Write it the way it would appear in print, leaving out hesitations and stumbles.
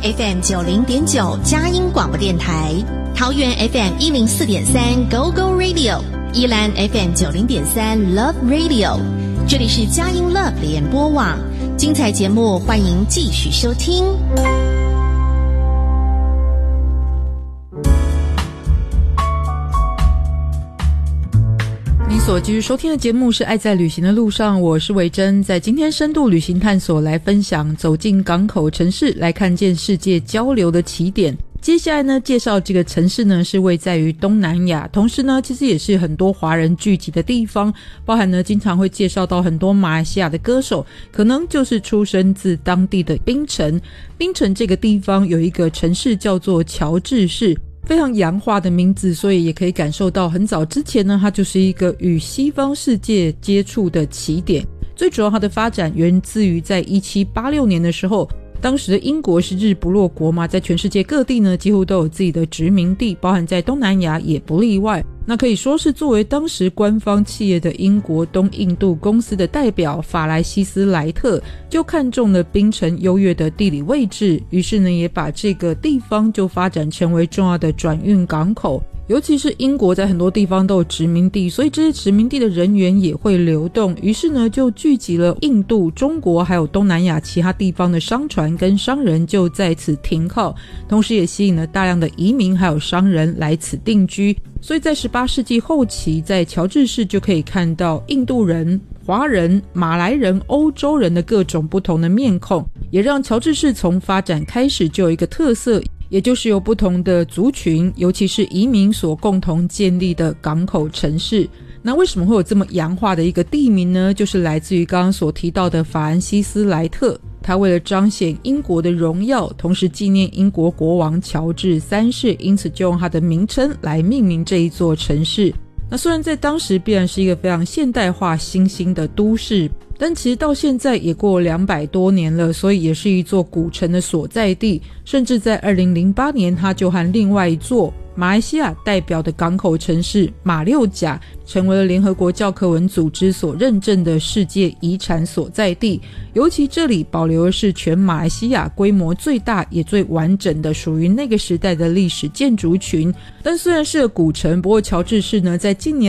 FM 90.9佳音广播电台，桃园 FM 104.3 Go Go Radio， 宜兰 FM 90.3 Love Radio， 这里是佳音 Love 联播网，精彩节目欢迎继续收听。 你所继续收听的节目是爱在旅行的路上，我是维珍，在今天深度旅行探索来分享走进港口城市，来看见世界交流的起点。接下来呢，介绍这个城市呢是位在于东南亚，同时呢其实也是很多华人聚集的地方，包含呢经常会介绍到很多马来西亚的歌手，可能就是出生自当地的槟城。槟城这个地方有一个城市叫做乔治市，非常洋化的名字，所以也可以感受到很早之前呢，它就是一个与西方世界接触的起点。最主要它的发展源自于在1786年的时候，当时的英国是日不落国嘛，在全世界各地呢几乎都有自己的殖民地，包含在东南亚也不例外。那可以说是作为当时官方企业的英国东印度公司的代表法莱西斯莱特就看中了槟城优越的地理位置，于是呢也把这个地方就发展成为重要的转运港口。尤其是英国在很多地方都有殖民地，所以这些殖民地的人员也会流动，于是呢就聚集了印度、中国还有东南亚其他地方的商船跟商人就在此停靠，同时也吸引了大量的移民还有商人来此定居。所以在18世纪后期，在乔治市就可以看到印度人、华人、马来人、欧洲人的各种不同的面孔，也让乔治市从发展开始就有一个特色，也就是由不同的族群，尤其是移民所共同建立的港口城市。那为什么会有这么洋化的一个地名呢？就是来自于刚刚所提到的法兰西斯莱特，他为了彰显英国的荣耀，同时纪念英国国王乔治3世，因此就用他的名称来命名这一座城市。那虽然在当时必然是一个非常现代化新兴的都市，但其实到现在也过200多年了，所以也是一座古城的所在地。甚至在2008年，它就和另外一座马来西亚代表的港口城市马六甲成为了联合国教科文组织所认证的世界遗产所在地。尤其这里保留的是全马来西亚规模最大也最完整的属于那个时代的历史建筑群。但虽然是个古城，不过乔治市呢在近年